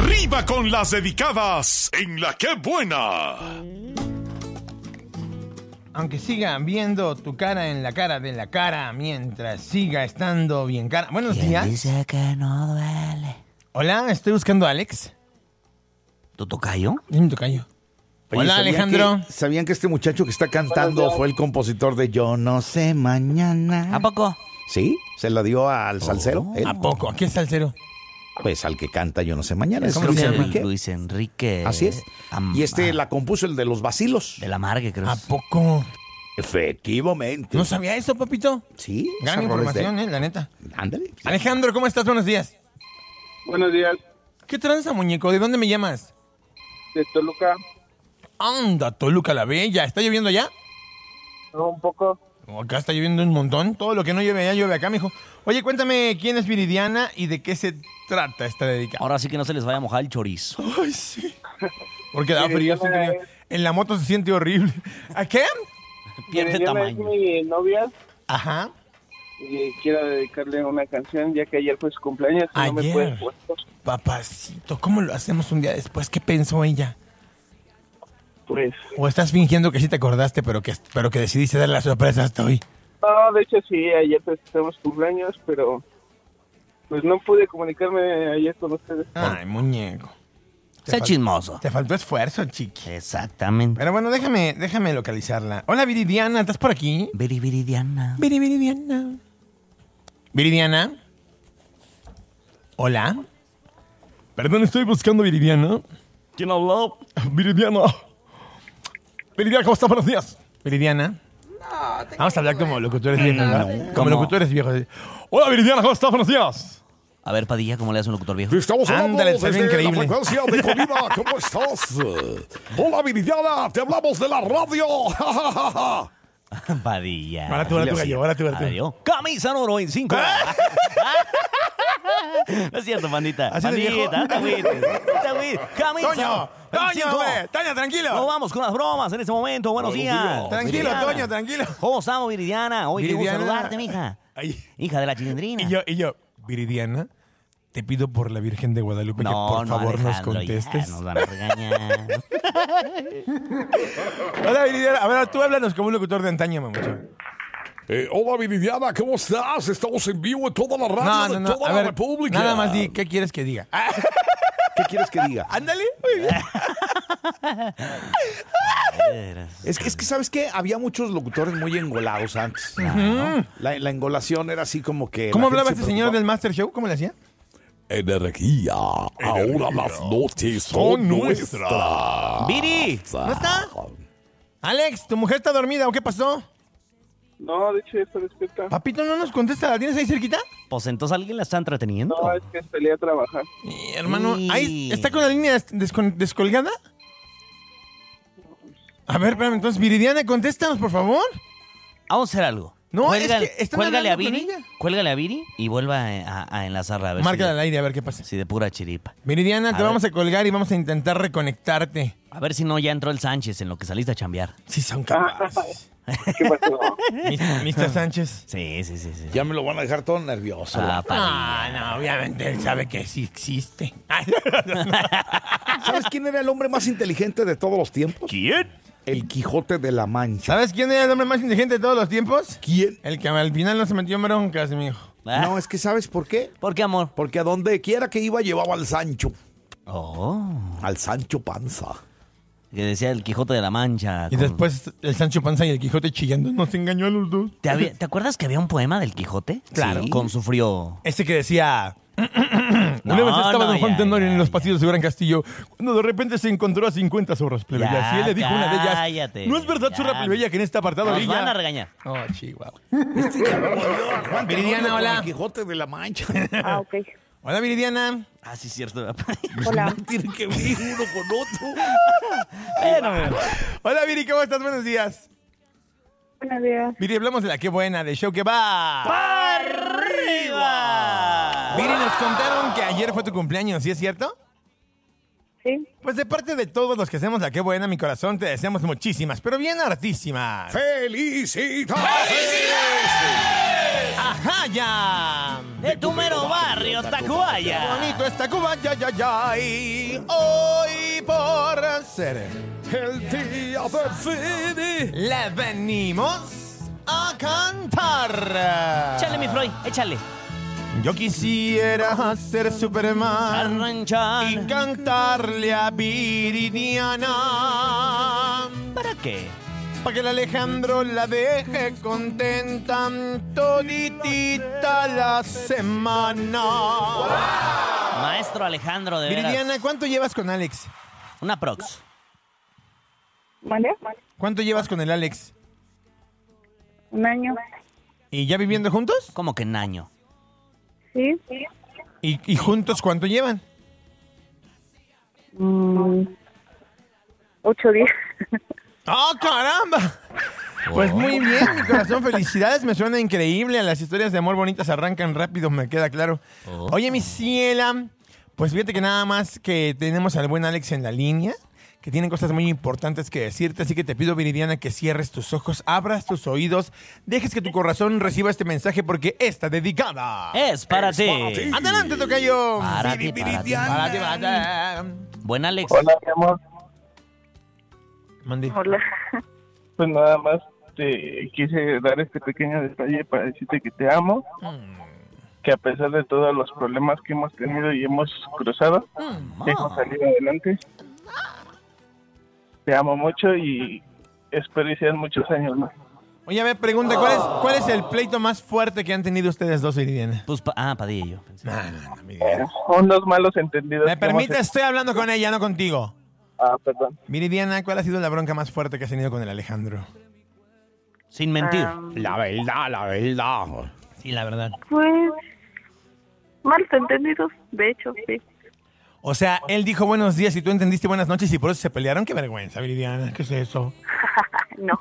Arriba con las dedicadas en La Qué Buena. Aunque siga viendo tu cara en la cara de la cara mientras siga estando bien cara. Buenos días. Dice que no duele. Hola, estoy buscando a Alex. ¿Tu tocayo? Es mi tocayo. Oye, Hola, Alejandro. ¿Sabían que este muchacho que está cantando fue el compositor de Yo no sé mañana? ¿A poco? Sí, se lo dio al salsero. Él. ¿A poco? ¿Qué es salsero? Pues al que canta Yo no sé mañana. Es ¿Cómo Luis se llama? Enrique. Luis Enrique. Así es. Y la compuso el de los vacilos. De la Margue, creo. ¿A poco? Efectivamente. ¿No sabía eso, papito? Sí. Gran esos roles de- información, la neta. Ándale. Alejandro, ¿cómo estás? Buenos días. Buenos días, ¿Qué tranza, muñeco? ¿De dónde me llamas? de Toluca. Anda, Toluca la Bella. ¿Está lloviendo ya? Un poco. Acá está lloviendo un montón. Todo lo que no llueve allá llueve acá, mijo. Oye, cuéntame quién es Viridiana y de qué se trata esta dedicada. Ahora sí que no se les vaya a mojar el chorizo. Ay, sí. Porque da frío, Viridiana siento que en la moto se siente horrible. ¿A qué? Pierde Viridiana es tamaño. mi novia Ajá. y quiero dedicarle una canción ya que ayer fue su cumpleaños y no me Ayer. puede puesto. Papacito, ¿cómo lo hacemos un día después? ¿Qué pensó ella? Pues, ¿O estás fingiendo que sí te acordaste, pero que decidiste darle la sorpresa hasta hoy? no, de hecho sí, ayer festejamos cumpleaños, pero pues no pude comunicarme ayer con ustedes. Ay, muñeco. Sé chismoso. Te faltó esfuerzo, chiqui. Exactamente. Pero bueno, déjame localizarla. Hola, Viridiana, ¿estás por aquí? Viridiana. Viridiana. Viridiana. Hola. Perdón, estoy buscando Viridiana. ¿Quién habló? Viridiana. Viridiana, ¿cómo estás? Buenos días. Viridiana. Vamos a hablar como locutores viejos, ¿verdad? Como ¿Cómo? locutores viejos. Hola, Viridiana, ¿cómo estás? Buenos días. A ver, Padilla, ¿cómo le hace un locutor viejo? Estamos hablando Ándale, se ve desde increíble. la frecuencia de Colima. ¿Cómo estás? Hola, Viridiana. Te hablamos de la radio. Padilla. Ahora tú, gallo, ahora tú. Adiós. Camisa oro en 5. No es cierto, pandita. ¿Así de viejo? Pandita, está bien. Camisa. Toño, cinco. güey. Toño, tranquilo. Nos vamos con las bromas en este momento. Buenos días. Tranquilo, Viridiana. Toño, tranquilo. ¿Cómo estamos, Viridiana? Hoy queremos Viridiana. saludarte, mija. Ay. Hija de la chilindrina. Y yo, Viridiana, te pido por la Virgen de Guadalupe que No, por no, favor nos Alejandro, contestes. ya nos van a regañar. Hola, Viridiana. A ver, tú háblanos como un locutor de antaño, mamucho. Hola, Viridiana. ¿Cómo estás? Estamos en vivo en toda la radio de toda A la ver, República. nada más di, ¿qué quieres que diga? ¿Qué quieres que diga? Ándale, muy bien. Es que, ¿sabes qué? Había muchos locutores muy engolados antes. ¿no? La engolación era así como que... ¿Cómo la gente hablaba se este señor del preocupaba. Master Show? ¿Cómo le hacía? Energía. Ahora las noches son nuestras. ¡Viri! ¿No está? Alex, ¿tu mujer está dormida o qué pasó? No, de hecho ya está despierta. Papito, ¿no nos contesta? ¿La tienes ahí cerquita? Pues entonces alguien la está entreteniendo. No, es que salí a trabajar. Hermano, Sí. ¿ahí está con la línea descolgada? A ver, espérame, entonces, Viridiana, contéstanos, por favor. Vamos a hacer algo. No, es que están cuélgale a hablando con Viri. ella. Cuélgale a Viri y vuelva a enlazarla. A ver Márcala si, al aire, a ver qué pasa. si de pura chiripa. Viridiana, A te ver. vamos a colgar y vamos a intentar reconectarte. A ver si no ya entró el Sánchez en lo que saliste a chambear. Sí, son capaces. ¿Qué pasó? Mr. Sánchez. Sí. Ya me lo van a dejar todo nervioso. Ah, Ah, no, obviamente él sabe que sí existe. ¿Sabes quién era el hombre más inteligente de todos los tiempos? ¿Quién? El Quijote de la Mancha. ¿Sabes quién era el hombre más inteligente de todos los tiempos? ¿Quién? El que al final no se metió en broncas, mijo. No, es que ¿sabes por qué? ¿Por qué, amor? Porque a donde quiera que iba llevaba al Sancho. Oh. Al Sancho Panza. Que decía el Quijote de la Mancha. Y después el Sancho Panza y el Quijote chillando. Nos engañó a los dos. ¿Te acuerdas que había un poema del Quijote? Claro. Sí. Con su frío. Ese que decía... Una vez estaba don Juan Tenorio en los pasillos de Gran Castillo cuando de repente se encontró a 50 zorras plebeyas. Ya, Y él le dijo a una de ellas, cállate, ¿no es verdad, ya. zorra plebeya, que en este apartado Nos ella... van a regañar. Oh, chihuahua. Juan Viridiana, Tenorio con hola. El Quijote de la Mancha. Ah, ok. Hola, Viridiana. Ah, sí, cierto. Hola. Tienen que venir uno con otro. Hola, Viri, ¿cómo estás? Buenos días. Buenos días. Viri, hablamos de la Qué Buena, del show que va... ¡Arriba! Viri, nos contaron que ayer fue tu cumpleaños, ¿sí es cierto? Sí. Pues de parte de todos los que hacemos la Qué Buena, mi corazón, te deseamos muchísimas, pero bien hartísimas. ¡Felicidades! ¡Ajá, ya! ¡De tu mero barrio! bonito está Cubaya. Bonito está Cuba, ya, ya, ya. Y hoy por ser el día de Fidi, le venimos a cantar. Échale, mi Freud, échale. Yo quisiera ser Superman Arranchan. y cantarle a Viridiana. ¿Para qué? Pa' que el Alejandro la deje contenta toditita la semana. Maestro Alejandro, de veras. Viridiana, ¿cuánto llevas con Alex? Una prox. ¿Vale? ¿Cuánto llevas con el Alex? 1 año. ¿Y ya viviendo juntos? ¿Cómo que en año? Sí. ¿Y juntos cuánto llevan? 8 días. ¡Oh, caramba! Pues muy bien, mi corazón, felicidades, me suena increíble. Las historias de amor bonitas arrancan rápido, me queda claro. Oye, mi ciela, pues fíjate que nada más que tenemos al buen Alex en la línea, que tienen cosas muy importantes que decirte, así que te pido, Viridiana, que cierres tus ojos, abras tus oídos, dejes que tu corazón reciba este mensaje porque está dedicada. Es para ti. Adelante, tocayo. Para ti, para ti. Para ti, para ti. Buen Alex. Hola, mi amor. Mande. Hola. Pues nada más te quise dar este pequeño detalle para decirte que te amo, que a pesar de todos los problemas que hemos tenido y hemos cruzado, hemos salido adelante. Te amo mucho y espero que sean muchos años más. Oye, a ver, pregunta, ¿cuál es el pleito más fuerte que han tenido ustedes dos, Viridiana? Pues, Padilla y yo. Pensé. No, Viridiana. Unos malos entendidos. ¿Me permite? Estoy hablando con ella, no contigo. Perdón. Viridiana, ¿cuál ha sido la bronca más fuerte que has tenido con el Alejandro? Sin mentir. La verdad. Sí, la verdad. Pues, malos entendidos, de hecho, sí. O sea, él dijo buenos días y tú entendiste buenas noches y por eso se pelearon. ¡Qué vergüenza, Viridiana! ¿Qué es eso? No.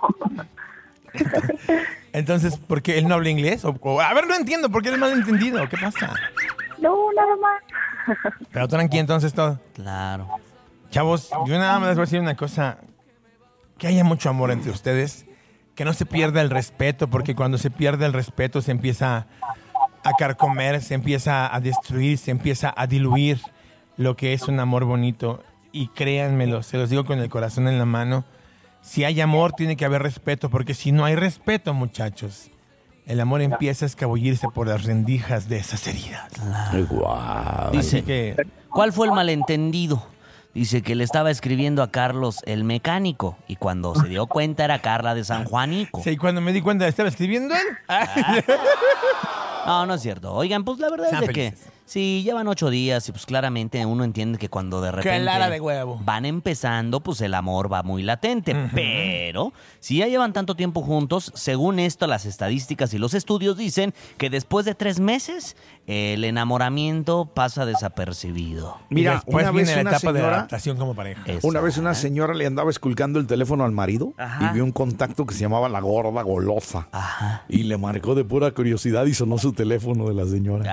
Entonces, ¿por qué él no habla inglés? A ver, no entiendo, ¿por qué eres malentendido? ¿Qué pasa? No, nada más. Pero tranqui, entonces todo. Claro. Chavos, yo nada más les voy a decir una cosa. Que haya mucho amor entre ustedes. Que no se pierda el respeto, porque cuando se pierde el respeto se empieza a carcomer, se empieza a destruir, se empieza a diluir lo que es un amor bonito. Y créanmelo, se los digo con el corazón en la mano. Si hay amor, tiene que haber respeto, porque si no hay respeto, muchachos, el amor empieza a escabullirse por las rendijas de esas heridas. Guau. Dice Así que, ¿cuál fue el malentendido? Dice que le estaba escribiendo a Carlos el mecánico y cuando se dio cuenta era Carla de San Juanico. sí, cuando me di cuenta, ¿estaba escribiendo él? No, no es cierto. Oigan, pues la verdad Sean es de que felices. sí, llevan 8 días y pues claramente uno entiende que cuando de repente Clara de huevo. van empezando, pues el amor va muy latente. Pero si ya llevan tanto tiempo juntos, según esto, las estadísticas y los estudios dicen que después de 3 meses el enamoramiento pasa desapercibido. Y Mira, después una viene vez la una etapa de señora... adaptación como pareja. Una vez una señora le andaba esculcando el teléfono al marido Ajá. y vio un contacto que se llamaba La Gorda Golosa. Ajá. Y le marcó de pura curiosidad y sonó su teléfono de la señora.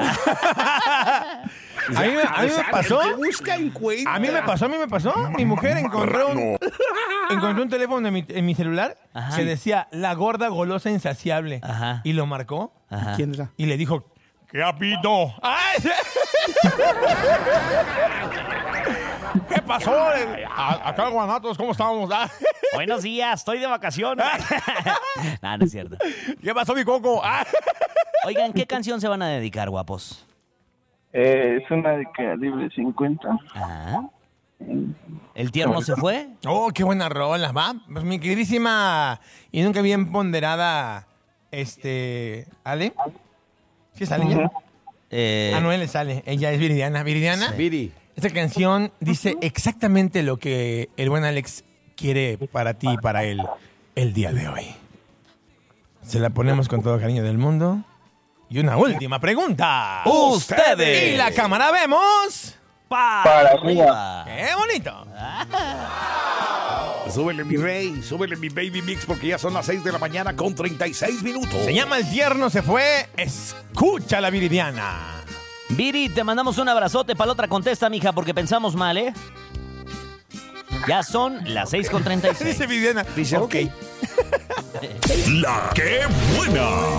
A mí me pasó. Busca, encuentra. A mí me pasó. Mi mujer encontró un teléfono en mi celular Ajá. que decía La Gorda Golosa Insaciable. Ajá. Y lo marcó Ajá. ¿Quién era? y le dijo, ¿qué apito? ¡Ay! ¿Qué pasó? Acá en Guanatos, ¿cómo estábamos? Buenos días, estoy de vacaciones. No, no es cierto. ¿Qué pasó, mi coco? Oigan, ¿qué canción se van a dedicar, guapos? Es una de calibre 50. Ajá. ¿El tierno se fue? Oh, qué buena rola, ¿va? Pues mi queridísima y nunca bien ponderada, ¿Ale? ¿Sí sale ella? No, él sale. Ella es Viridiana. ¿Viridiana? Viri. Esta canción dice exactamente lo que el buen Alex quiere para ti y para él el día de hoy. Se la ponemos con todo cariño del mundo. Y una última pregunta. ¡Ustedes! Y la cámara vemos. ¡Para arriba! ¡Qué bonito! Súbele mi rey, súbele mi baby mix porque ya son las 6 de la mañana con 36 minutos. Se llama El Tierno se fue. Escucha la Viridiana. Viri, te mandamos un abrazote. Para la otra contesta, mija, porque pensamos mal, ¿eh? Ya son las 6:36. Dice Viridiana. Dice, ok. La que buena.